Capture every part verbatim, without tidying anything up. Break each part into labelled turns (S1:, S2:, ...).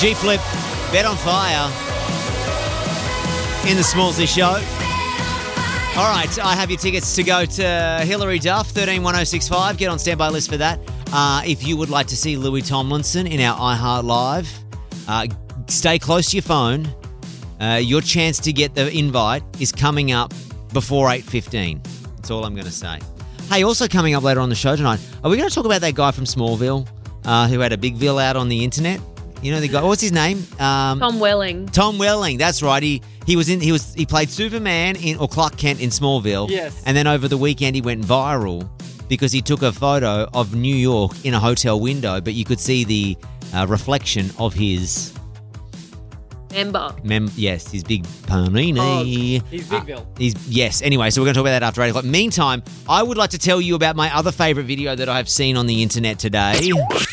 S1: G-Flip, Bet on Fire in the Smallsy Show. All right, I have your tickets to go to Hilary Duff, thirteen one oh six five. Get on standby list for that. Uh, if you would like to see Louis Tomlinson in our iHeart Live, uh, stay close to your phone. Uh, your chance to get the invite is coming up before eight fifteen. That's all I'm going to say. Hey, also coming up later on the show tonight, are we going to talk about that guy from Smallville uh, who had a big bill out on the internet? You know the guy. What's his name? Um,
S2: Tom Welling.
S1: Tom Welling. That's right. He he was in. He was he played Superman in or Clark Kent in Smallville.
S3: Yes.
S1: And then over the weekend he went viral because he took a photo of New York in a hotel window, but you could see the uh, reflection of his
S2: Member.
S1: mem. Yes, his big panini.
S2: Oh,
S3: he's Bigville.
S1: Uh, he's yes. Anyway, so we're going to talk about that after eight o'clock. Meantime, I would like to tell you about my other favourite video that I've seen on the internet today.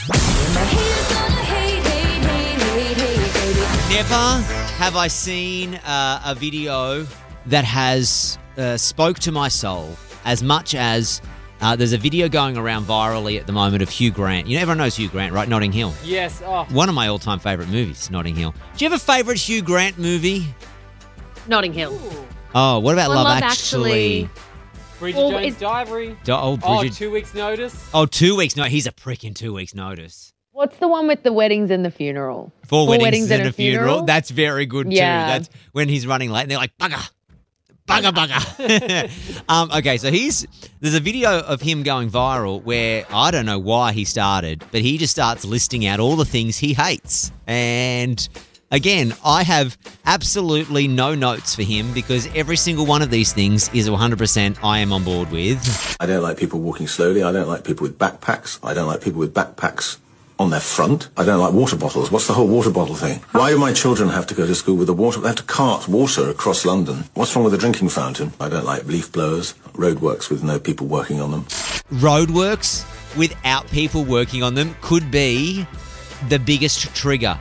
S1: Never have I seen uh, a video that has uh, spoke to my soul as much as uh, there's a video going around virally at the moment of Hugh Grant. You know, everyone knows Hugh Grant, right? Notting Hill.
S3: Yes. Oh.
S1: One of my all-time favourite movies, Notting Hill. Do you have a favourite Hugh Grant movie?
S2: Notting Hill.
S3: Ooh.
S1: Oh, what about
S2: Well,
S1: Love,
S2: Love
S1: Actually?
S2: Actually.
S3: Bridget
S2: Well,
S3: Jones'
S2: it's-
S3: Diary.
S1: Do- oh,
S3: Oh,
S1: Bridget.
S3: two weeks' notice.
S1: Oh, two weeks. No, he's a prick in two weeks' notice.
S2: What's the one with the weddings and the funeral?
S1: Four,
S2: Four
S1: weddings,
S2: weddings
S1: and,
S2: and
S1: a
S2: a
S1: funeral.
S2: funeral?
S1: That's very good
S2: Yeah.
S1: too. That's when he's running late and they're like, bugger. Bugger, bugger. um, okay, so he's there's a video of him going viral where I don't know why he started, but he just starts listing out all the things he hates. And again, I have absolutely no notes for him because every single one of these things is one hundred percent I am on board with.
S4: I don't like people walking slowly. I don't like people with backpacks. I don't like people with backpacks on their front. I don't like water bottles. What's the whole water bottle thing? Why do my children have to go to school with a water? They have to cart water across London. What's wrong with a drinking fountain? I don't like leaf blowers, roadworks with no people working on them.
S1: Roadworks without people working on them could be the biggest trigger.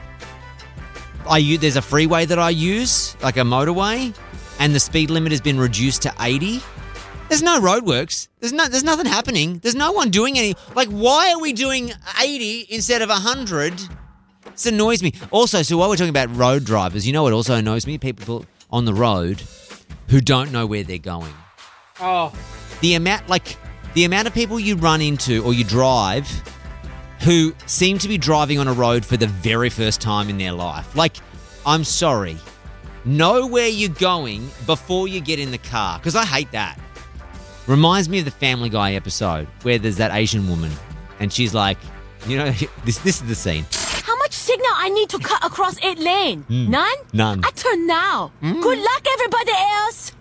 S1: I use, there's a freeway that I use, like a motorway, and the speed limit has been reduced to eighty. There's no roadworks. There's no. There's nothing happening. There's no one doing any. Like, why are we doing eighty instead of one hundred? This annoys me. Also, so while we're talking about road drivers, you know what also annoys me? People on the road who don't know where they're going.
S3: Oh.
S1: The amount, like, the amount of people you run into or you drive who seem to be driving on a road for the very first time in their life. Like, I'm sorry. Know where you're going before you get in the car, because I hate that. Reminds me of the Family Guy episode where there's that Asian woman and she's like, you know, this this is the scene.
S5: How much signal I need to cut across eight lane?
S1: Mm.
S5: None?
S1: None.
S5: I turn now.
S1: Mm.
S5: Good luck, everybody else.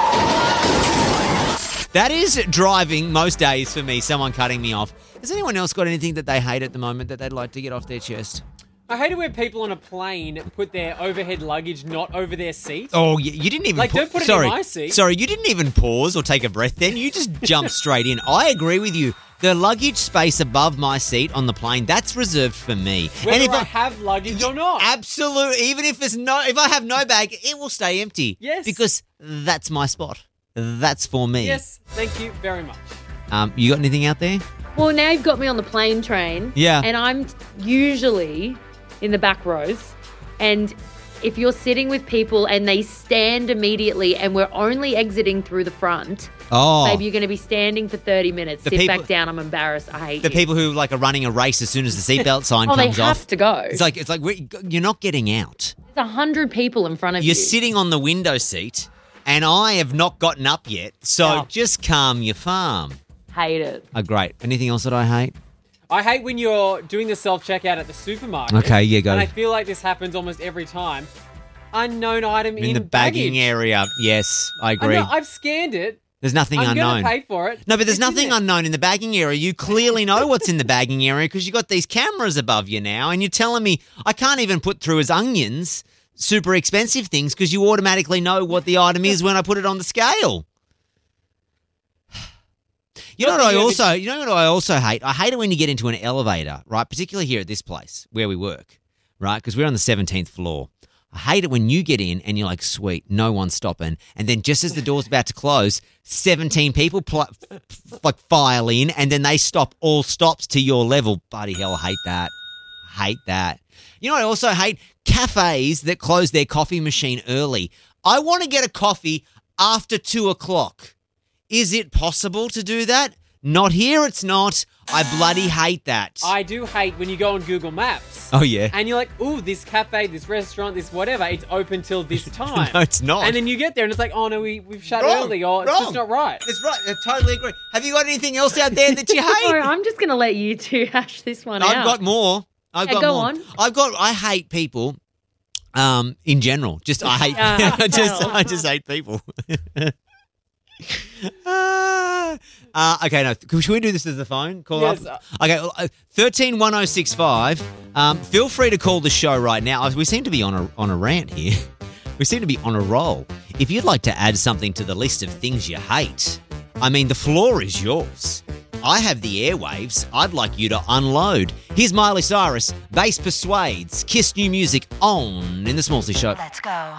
S1: That is driving most days for me, someone cutting me off. Has anyone else got anything that they hate at the moment that they'd like to get off their chest?
S3: I hate it when people on a plane put their overhead luggage not over their seat.
S1: Oh, you, you didn't even...
S3: Like,
S1: pa-
S3: don't put it in
S1: sorry,
S3: my seat.
S1: Sorry, you didn't even pause or take a breath then. You just jumped straight in. I agree with you. The luggage space above my seat on the plane, that's reserved for me.
S3: Whether
S1: if
S3: I have luggage or not.
S1: Absolutely. Even if there's no, if I have no bag, it will stay empty.
S3: Yes.
S1: Because that's my spot. That's for me.
S3: Yes, thank you very much.
S1: Um, you got anything out there?
S2: Well, now you've got me on the plane train.
S1: Yeah.
S2: And I'm usually in the back rows. And if you're sitting with people and they stand immediately and we're only exiting through the front,
S1: Oh.
S2: maybe you're going to be standing for thirty minutes.
S1: The
S2: Sit
S1: people-
S2: back down. I'm embarrassed. I hate
S1: The
S2: you.
S1: people who like are running a race as soon as the seatbelt sign
S2: Oh, they
S1: comes
S2: have
S1: off.
S2: to go.
S1: It's like it's like we're, you're not getting out.
S2: There's a hundred people in front of
S1: You're
S2: you.
S1: sitting on the window seat, and I have not gotten up yet. So
S2: Oh.
S1: just calm your farm.
S2: Hate it.
S1: Oh, great. Anything else that I hate?
S3: I hate when you're doing the self-checkout at the supermarket.
S1: Okay, yeah, go.
S3: And I feel like this happens almost every time. Unknown item in,
S1: In the bagging
S3: baggage.
S1: area. Yes, I
S3: I
S1: agree.
S3: know, I've scanned it.
S1: There's nothing
S3: I'm
S1: unknown.
S3: going to pay for it.
S1: No, but there's
S3: It's in
S1: nothing
S3: there.
S1: unknown in the bagging area. You clearly know what's in the bagging area because you've got these cameras above you now, and you're telling me I can't even put through as onions super expensive things because you automatically know what the item is when I put it on the scale. You know
S3: Not
S1: what
S3: that
S1: I
S3: you
S1: also, you know what I also hate? I hate it when you get into an elevator, right? Particularly here at this place where we work, right? Because we're on the seventeenth floor. I hate it when you get in and you're like, sweet, no one's stopping. And then just as the door's about to close, seventeen people pl- like file in and then they stop all stops to your level. Bloody hell, I hate that. Hate that. You know what I also hate? Cafes that close their coffee machine early. I want to get a coffee after two o'clock. Is it possible to do that? Not here, it's not. I bloody hate that.
S3: I do hate when you go on Google Maps.
S1: Oh, yeah.
S3: And you're like, ooh, this cafe, this restaurant, this whatever, it's open till this time.
S1: No, it's not.
S3: And then you get there and it's like, oh, no, we, we've shut
S1: Wrong,
S3: early, or it's
S1: wrong.
S3: just not right.
S1: That's right. I totally agree. Have you got anything else out there that you
S2: No,
S1: hate?
S2: I'm just going to let you two hash this one
S1: I've
S2: out.
S1: got more. I've
S2: Yeah,
S1: got
S2: go
S1: more.
S2: on.
S1: I've got. I hate people. Um, in general, just I hate.
S2: Ah,
S1: I just.
S2: hell.
S1: I just hate people. Ah. uh, okay, no. Should we do this as the phone call
S3: Yes.
S1: up? Okay, uh, thirteen one oh six five. Um, feel free to call the show right now. We seem to be on a on a rant here. We seem to be on a roll. If you'd like to add something to the list of things you hate, I mean, the floor is yours. I have the airwaves. I'd like you to unload. Here's Miley Cyrus. Bass Persuades. Kiss New Music on in the Smallsy Show.
S5: Let's go.